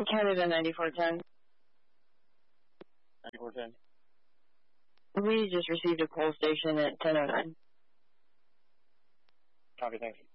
Canada 9410. 9410. We just received a call station at 10:09. Copy, thanks.